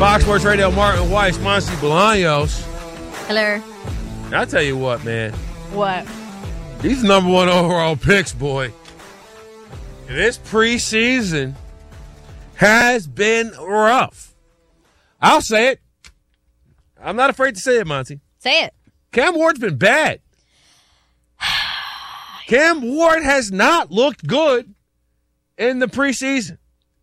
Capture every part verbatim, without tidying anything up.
Fox Sports Radio, Martin Weiss, Monty Bolaños. Hello. I'll tell you what, man. What? These number one overall picks, boy. This preseason has been rough. I'll say it. I'm not afraid to say it, Monty. Say it. Cam Ward's been bad. Cam Ward has not looked good in the preseason.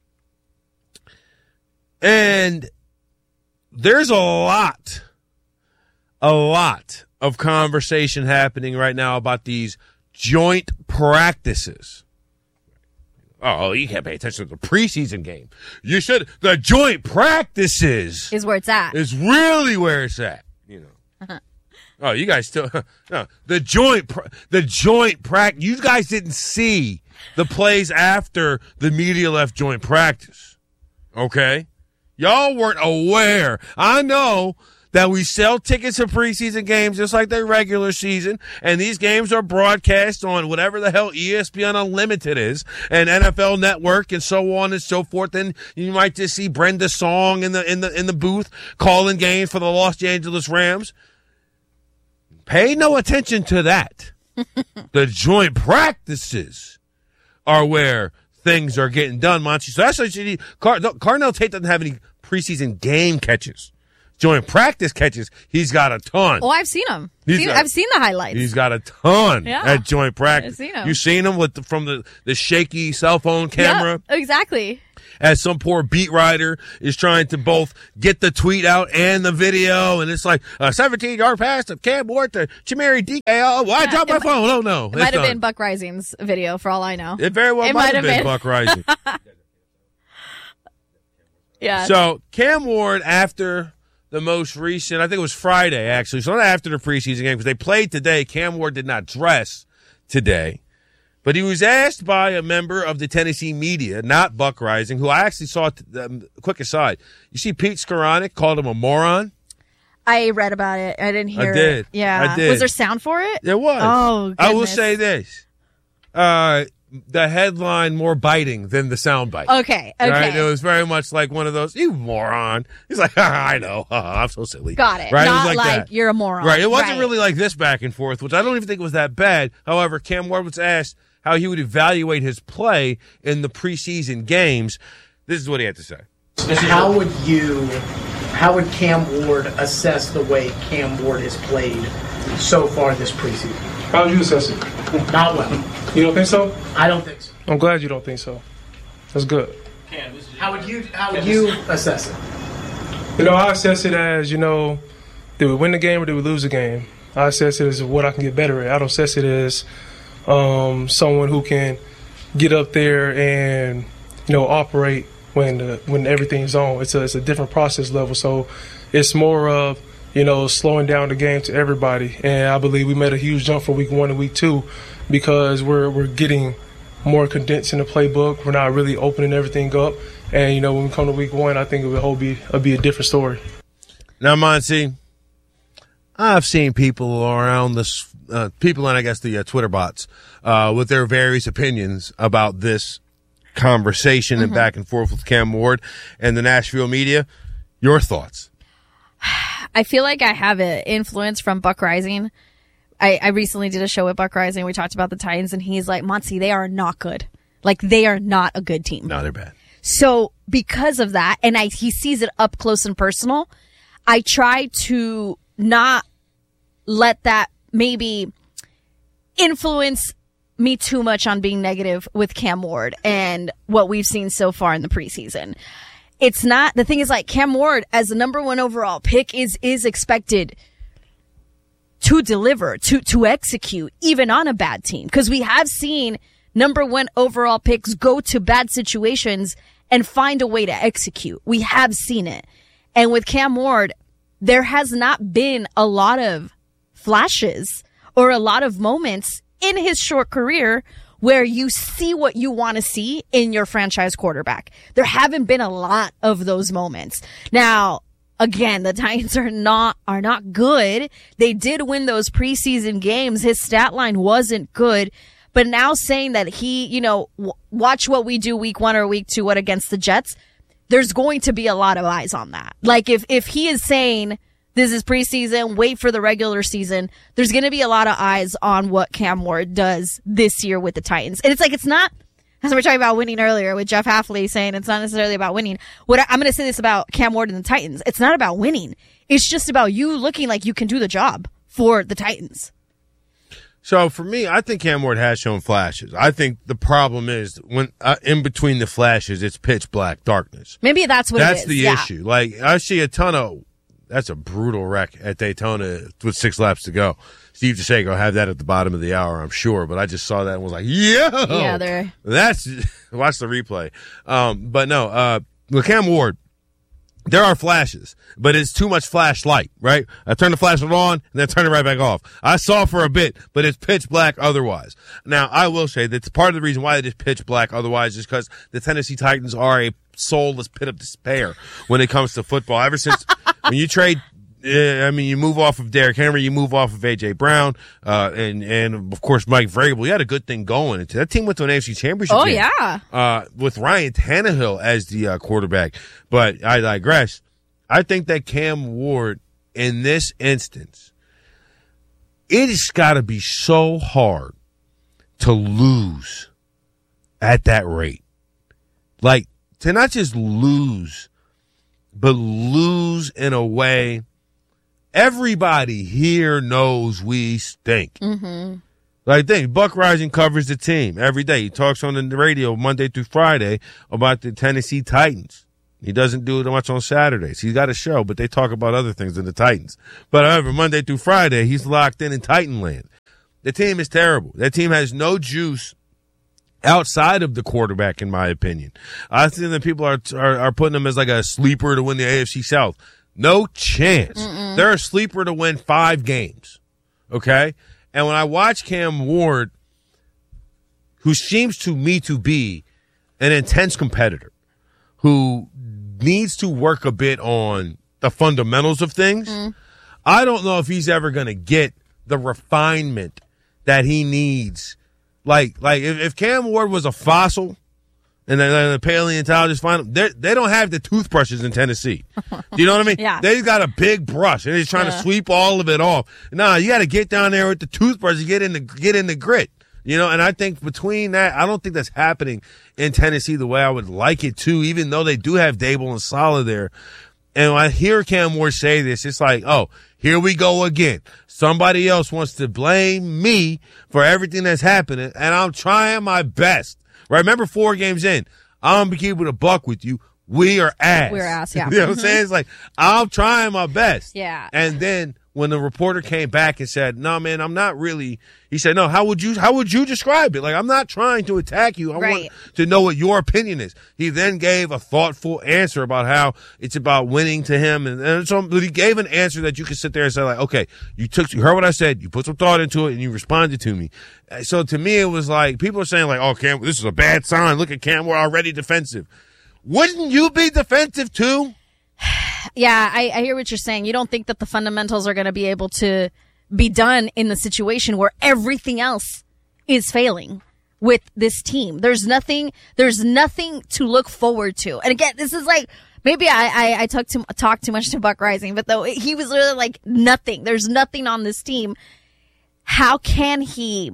And there's a lot, a lot of conversation happening right now about these joint practices. Oh, you can't pay attention to the preseason game. You should. The joint practices is where it's at. Is really where it's at. You know. Uh-huh. Oh, you guys still. No, the joint, the joint practice. You guys didn't see the plays after the media left joint practice. Okay, y'all weren't aware. I know that we sell tickets to preseason games just like their regular season, and these games are broadcast on whatever the hell E S P N Unlimited is, and N F L Network, and so on and so forth. And you might just see Brenda Song in the in the in the booth calling games for the Los Angeles Rams. Pay no attention to that. The joint practices are where things are getting done, Monty. So that's what you need. Car- Carnell Tate doesn't have any preseason game catches. Joint practice catches, he's got a ton. Oh, I've seen him. He's Seen, got, I've seen the highlights. He's got a ton yeah. at joint practice. I've seen him. You've seen him with the, from the, the shaky cell phone camera. Yeah, exactly. As some poor beat writer is trying to both get the tweet out and the video, and it's like a seventeen-yard pass to Cam Ward to Chimere D K. Oh, well, I yeah, dropped my might, phone. Oh, no. It might have been Buck Rising's video, for all I know. It very well it might, might have been, been Buck Rising. Yeah. So, Cam Ward, after the most recent, I think it was Friday, actually, so not after the preseason game, because they played today. Cam Ward did not dress today. But he was asked by a member of the Tennessee media, not Buck Rising, who I actually saw, um, quick aside, you see Pete Skoranek called him a moron? I read about it. I didn't hear I did. it. Yeah. I did. Was there sound for it? There was. Oh, goodness. I will say this. Uh, the headline more biting than the soundbite. Okay, okay. Right? It was very much like one of those, you moron. He's like, I know. I'm so silly. Got it. Right? Not it was like, like that. You're a moron. Right. It wasn't right. really like this back and forth, which I don't even think was that bad. However, Cam Ward was asked how he would evaluate his play in the preseason games. This is what he had to say. How would you, how would Cam Ward assess the way Cam Ward has played so far this preseason? How would you assess it? Not well. You don't think so? I don't think so. I'm glad you don't think so. That's good. How would you, how would you assess it? You know, I assess it as, you know, did we win the game or did we lose the game? I assess it as what I can get better at. I don't assess it as um, someone who can get up there and, you know, operate when the, when everything's on. It's a, it's a different process level. So it's more of, you know, slowing down the game to everybody. And I believe we made a huge jump from week one to week two because we're we're getting more condensed in the playbook. We're not really opening everything up. And, you know, when we come to week one, I think it will be, it'll be a different story. Now, Monty, I've seen people around this, uh, people and I guess the uh, Twitter bots, uh, with their various opinions about this conversation mm-hmm. and back and forth with Cam Ward and the Nashville media. Your thoughts? I feel like I have an influence from Buck Rising. I, I recently did a show with Buck Rising. We talked about the Titans, and he's like, Monty, they are not good. Like, they are not a good team. No, they're bad. So because of that, and I he sees it up close and personal, I try to not let that maybe influence me too much on being negative with Cam Ward and what we've seen so far in the preseason. It's not, the thing is, like, Cam Ward as the number one overall pick is is expected to deliver, to to execute, even on a bad team. Because we have seen number one overall picks go to bad situations and find a way to execute. We have seen it. And with Cam Ward, there has not been a lot of flashes or a lot of moments in his short career where you see what you want to see in your franchise quarterback. There haven't been a lot of those moments. Now, again, the Titans are not, are not good. They did win those preseason games. His stat line wasn't good. But now saying that he, you know, w- watch what we do week one or week two, what against the Jets, there's going to be a lot of eyes on that. Like if, if he is saying this is preseason, wait for the regular season, there's going to be a lot of eyes on what Cam Ward does this year with the Titans. And it's like, it's not, as we were talking about winning earlier with Jeff Hafley saying it's not necessarily about winning. What I, I'm going to say this about Cam Ward and the Titans. It's not about winning. It's just about you looking like you can do the job for the Titans. So for me, I think Cam Ward has shown flashes. I think the problem is when uh, in between the flashes, it's pitch black darkness. Maybe that's what that's it is. the yeah. issue. Like I see a ton of that's a brutal wreck at Daytona with six laps to go. Steve DeShago will have that at the bottom of the hour, I'm sure. But I just saw that and was like, yo, yeah, there. That's watch the replay. Um, but no, uh, with Cam Ward. There are flashes, but it's too much flashlight, right? I turn the flashlight on and then turn it right back off. I saw for a bit, but it's pitch black otherwise. Now, I will say that part of the reason why it is pitch black otherwise is because the Tennessee Titans are a soulless pit of despair when it comes to football. Ever since when you trade, uh, I mean, you move off of Derrick Henry, you move off of A J Brown, uh, and, and of course Mike Vrabel. You had a good thing going. That team went to an A F C Championship Oh, game, yeah. Uh, with Ryan Tannehill as the uh, quarterback. But I digress. I think that Cam Ward, in this instance, it has got to be so hard to lose at that rate. Like, to not just lose, but lose in a way everybody here knows we stink. Mm-hmm. Like, think, Buck Rising covers the team every day. He talks on the radio Monday through Friday about the Tennessee Titans. He doesn't do it much on Saturdays. He's got a show, but they talk about other things than the Titans. But however, Monday through Friday, he's locked in in Titan land. The team is terrible. That team has no juice outside of the quarterback, in my opinion. I think that people are, are, are putting them as like a sleeper to win the A F C South. No chance. Mm-mm. They're a sleeper to win five games. Okay? And when I watch Cam Ward, who seems to me to be an intense competitor, who needs to work a bit on the fundamentals of things, mm. I don't know if he's ever going to get the refinement that he needs. Like, like if, if Cam Ward was a fossil, and then the paleontologists find them, they don't have the toothbrushes in Tennessee. Do you know what I mean? Yeah. They've got a big brush, and he's trying yeah. to sweep all of it off. Nah, you got to get down there with the toothbrush and get in the get in the grit. You know, and I think between that, I don't think that's happening in Tennessee the way I would like it to, even though they do have Dable and Saleh there. And when I hear Cam Ward say this, it's like, oh, here we go again. Somebody else wants to blame me for everything that's happening, and I'm trying my best. Right? Remember, four games in, I'm going to keep it a buck with you. We are ass. We're ass, yeah. You know what I'm saying? It's like, I'm trying my best. Yeah. And then when the reporter came back and said, no, man, I'm not really, he said, no, how would you, how would you describe it? Like, I'm not trying to attack you. I right. want to know what your opinion is. He then gave a thoughtful answer about how it's about winning to him. And, and so he gave an answer that you could sit there and say, like, okay, you took, you heard what I said, you put some thought into it, and you responded to me. So to me, it was like, people are saying like, oh, Cam, this is a bad sign. Look at Cam, we're already defensive. Wouldn't you be defensive too? Yeah, I, I hear what you're saying. You don't think that the fundamentals are going to be able to be done in the situation where everything else is failing with this team. There's nothing, there's nothing to look forward to. And again, this is like, maybe I, I, I talk too, talk too much to Buck Rising, but though he was literally like nothing. There's nothing on this team. How can he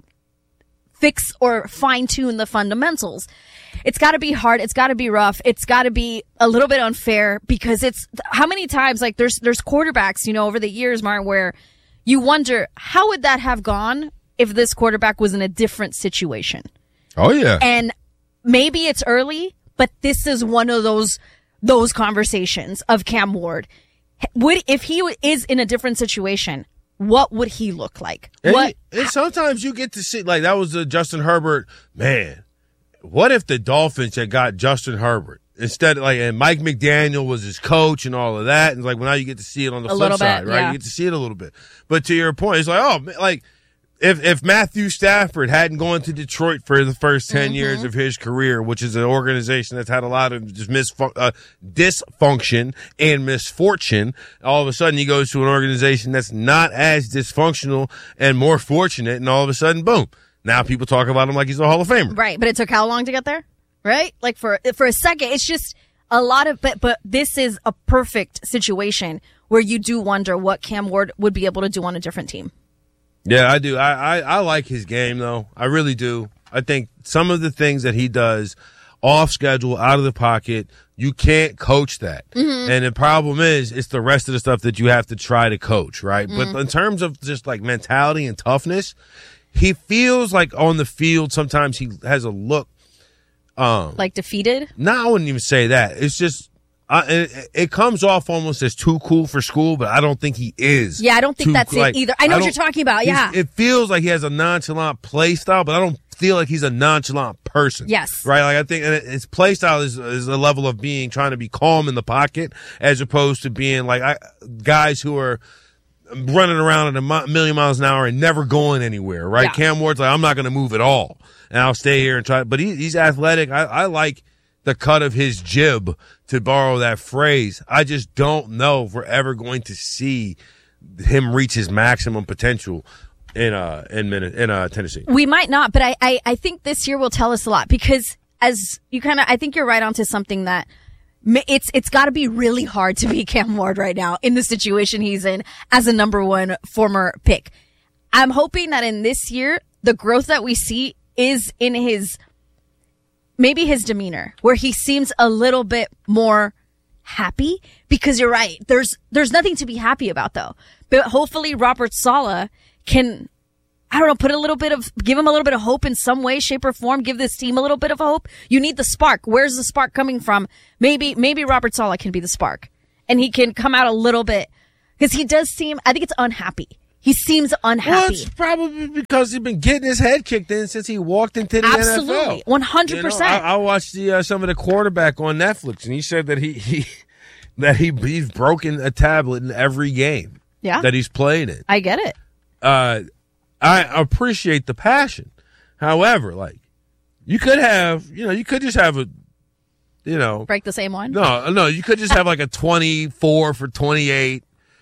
fix or fine tune the fundamentals? It's got to be hard. It's got to be rough. It's got to be a little bit unfair because it's how many times like there's there's quarterbacks, you know, over the years, Martin, where you wonder how would that have gone if this quarterback was in a different situation. Oh yeah. And maybe it's early, but this is one of those those conversations of Cam Ward. Would if he is in a different situation, what would he look like? And, what? And sometimes you get to see like that was the Justin Herbert man. What if the Dolphins had got Justin Herbert instead of like, and Mike McDaniel was his coach and all of that? And like, well, now you get to see it on the a flip side, bit, right? Yeah. You get to see it a little bit. But to your point, it's like, oh, like if, if Matthew Stafford hadn't gone to Detroit for the first ten mm-hmm. years of his career, which is an organization that's had a lot of just misfun- uh, dysfunction and misfortune, all of a sudden he goes to an organization that's not as dysfunctional and more fortunate. And all of a sudden, boom. Now people talk about him like he's a Hall of Famer. Right, but it took how long to get there? Right? Like for for a second, it's just a lot of, but, but this is a perfect situation where you do wonder what Cam Ward would be able to do on a different team. Yeah, I do. I, I, I like his game, though. I really do. I think some of the things that he does off schedule, out of the pocket, you can't coach that. Mm-hmm. And the problem is, it's the rest of the stuff that you have to try to coach, right? Mm-hmm. But in terms of just like mentality and toughness, he feels like on the field sometimes he has a look. Um, like defeated? No, I wouldn't even say that. It's just, uh, it, it comes off almost as too cool for school, but I don't think he is. Yeah, I don't think that's like, it either. I know I what you're talking about, yeah. It feels like he has a nonchalant play style, but I don't feel like he's a nonchalant person. Yes. Right? Like I think his play style is, is a level of being, trying to be calm in the pocket as opposed to being like I, guys who are running around at a million miles an hour and never going anywhere, right? Yeah. Cam Ward's like, I'm not going to move at all, and I'll stay here and try. But he, he's athletic. I, I like the cut of his jib, to borrow that phrase. I just don't know if we're ever going to see him reach his maximum potential in uh in in uh Tennessee. We might not, but I I, I think this year will tell us a lot, because as you kind of, I think you're right onto something that. It's it's got to be really hard to be Cam Ward right now in the situation he's in as a number one former pick. I'm hoping that in this year, the growth that we see is in his, maybe his demeanor, where he seems a little bit more happy, because you're right. There's there's nothing to be happy about, though. But hopefully Robert Saleh can, I don't know, put a little bit of, give him a little bit of hope in some way, shape, or form. Give this team a little bit of hope. You need the spark. Where's the spark coming from? Maybe, maybe Robert Saleh can be the spark, and he can come out a little bit, because he does seem, I think it's unhappy. He seems unhappy. Well, it's probably because he's been getting his head kicked in since he walked into the Absolutely. N F L. Absolutely. one hundred percent. You know, I, I watched the, uh, some of the quarterback on Netflix, and he said that he, he that he he's broken a tablet in every game yeah. that he's played in. I get it. Uh, I appreciate the passion. However, like, you could have, you know, you could just have a, you know. Break the same one? No, no, you could just have like a twenty-four for twenty-eight,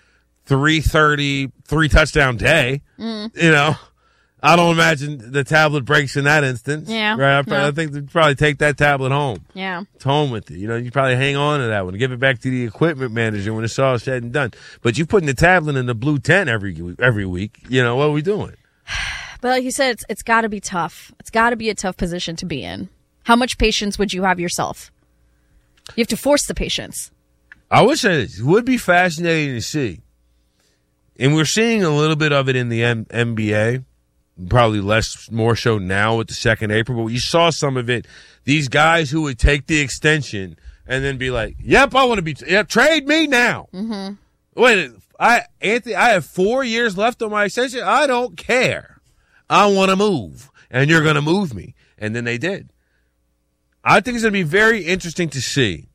three thirty, three touchdown day. Mm. You know, I don't imagine the tablet breaks in that instance. Yeah. Right? I, probably, no. I think they'd probably take that tablet home. Yeah. It's home with you. You know, you probably hang on to that one, give it back to the equipment manager when it's all said and done. But you putting the tablet in the blue tent every every week, you know, what are we doing? But like you said, it's it's got to be tough. It's got to be a tough position to be in. How much patience would you have yourself? You have to force the patience. I would say this. It would be fascinating to see. And we're seeing a little bit of it in the M- N B A. Probably less, more so now with the second April. But you saw some of it. These guys who would take the extension and then be like, yep, I want to be, t- yep, trade me now. Mm-hmm. Wait, I, Anthony, I have four years left on my extension. I don't care. I want to move, and you're going to move me. And then they did. I think it's going to be very interesting to see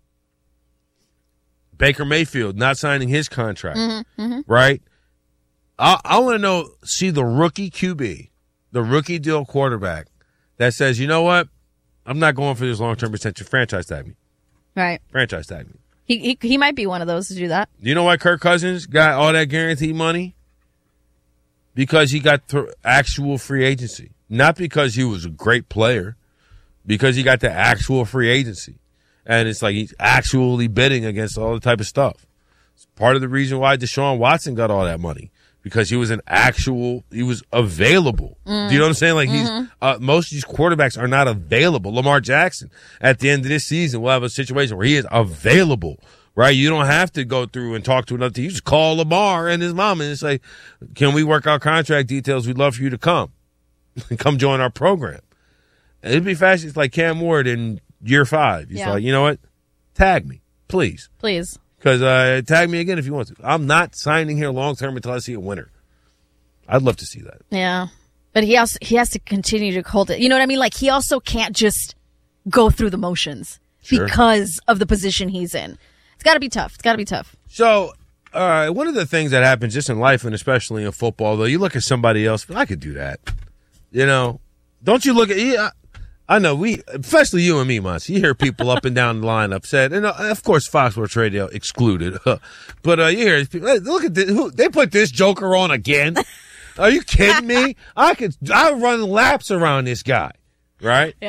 Baker Mayfield not signing his contract, mm-hmm, mm-hmm. right? I, I want to know, see the rookie Q B, the rookie deal quarterback that says, you know what? I'm not going for this long-term extension. Franchise tag me. Right. Franchise tag me. He, he he might be one of those to do that. You know why Kirk Cousins got all that guaranteed money? Because he got th- actual free agency. Not because he was a great player. Because he got the actual free agency. And it's like he's actually bidding against all the type of stuff. It's part of the reason why Deshaun Watson got all that money. Because he was an actual, he was available. Mm. Do you know what I'm saying? Like mm-hmm. he's, uh, most of these quarterbacks are not available. Lamar Jackson, at the end of this season, will have a situation where he is available, right? You don't have to go through and talk to another team. You just call Lamar and his mom and say, can we work out contract details? We'd love for you to come. Come join our program. And it'd be fast. It's like Cam Ward in year five. He's yeah. like, you know what? Tag me, please. Please. Because uh, tag me again if you want to. I'm not signing here long term until I see a winner. I'd love to see that. Yeah, but he also he has to continue to hold it. You know what I mean? Like he also can't just go through the motions sure. because of the position he's in. It's got to be tough. It's got to be tough. So, all right, one of the things that happens just in life and especially in football, though, you look at somebody else. I could do that. You know, don't you look at? Yeah, I know we, especially you and me, Mons. You hear people up and down the line upset, and uh, of course, Fox Sports Radio excluded. But uh, you hear people, hey, look at this. Who, they put this joker on again. Are you kidding me? I could, I run laps around this guy, right? Yep.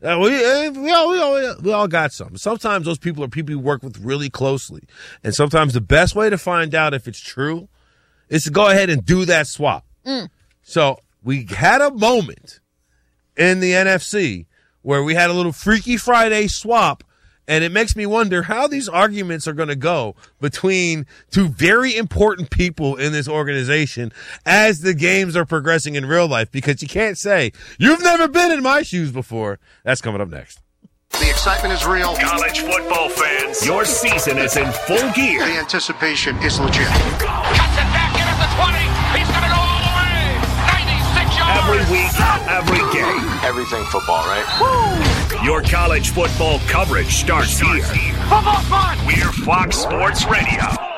Uh, we, uh, we, all, we, all, we all got some. Sometimes those people are people you work with really closely. And sometimes the best way to find out if it's true is to go ahead and do that swap. Mm. So we had a moment in the N F C where we had a little Freaky Friday swap, and it makes me wonder how these arguments are going to go between two very important people in this organization as the games are progressing in real life, because you can't say, you've never been in my shoes before. That's coming up next. The excitement is real. College football fans, your season is in full gear. The anticipation is legit. Cuts it back in at the twenty. He's going to go all the way. ninety-six yards. Every week, every game. Everything football, right? Woo! Your college football coverage starts here. Football fun. We're Fox Sports Radio.